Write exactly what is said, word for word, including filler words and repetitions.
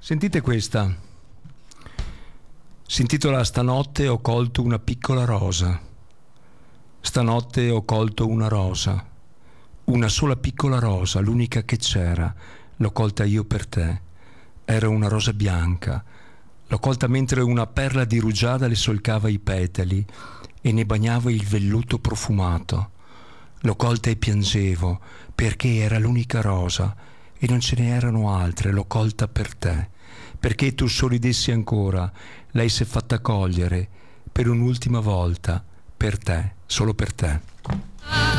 Sentite questa. Si intitola Stanotte ho colto una piccola rosa. Stanotte ho colto una rosa. Una sola piccola rosa, l'unica che c'era. L'ho colta io per te. Era una rosa bianca. L'ho colta mentre una perla di rugiada le solcava i petali e ne bagnava il velluto profumato. L'ho colta e piangevo perché era l'unica rosa e non ce ne erano altre. L'ho colta per te, perché tu sorridessi ancora. Lei si è fatta cogliere per un'ultima volta, per te, solo per te.